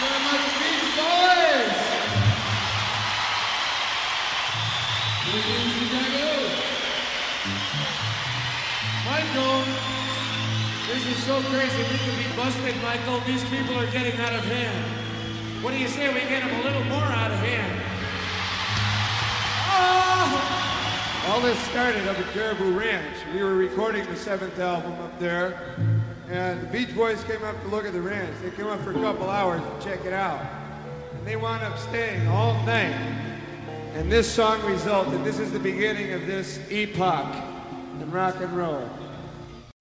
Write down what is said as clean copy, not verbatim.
very much, Beach Boys! Michael, this is so crazy. We could be busted, Michael. These people are getting out of hand. What do you say we get them a little more out of hand? Oh! All this started up at Caribou Ranch. We were recording the 7th album up there, and the Beach Boys came up to look at the ranch. They came up for a couple hours to check it out. And they wound up staying all night. And this song resulted. This is the beginning of this epoch in rock and roll.